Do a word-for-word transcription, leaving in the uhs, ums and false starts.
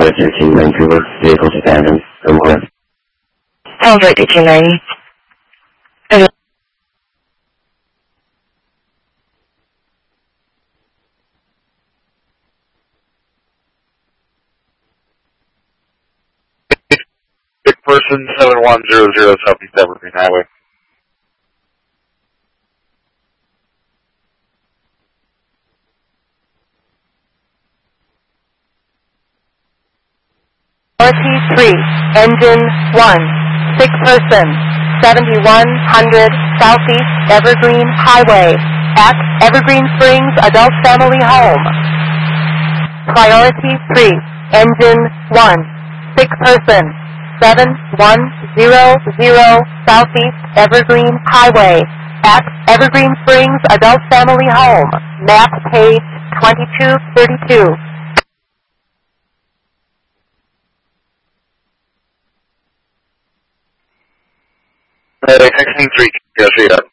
Tower thirteen, Vancouver. Vehicles abandoned. Over. Tower thirteen nine. Person seven one zero zero Southeast Evergreen Highway. R T three, engine one, sick person, seventy-one hundred Southeast Evergreen Highway, at Evergreen Springs Adult Family Home. Priority three, engine one, sick person, seven one zero zero Southeast Evergreen Highway, at Evergreen Springs Adult Family Home, map page twenty-two thirty-two. Uh, sixteen three, yes, yeah.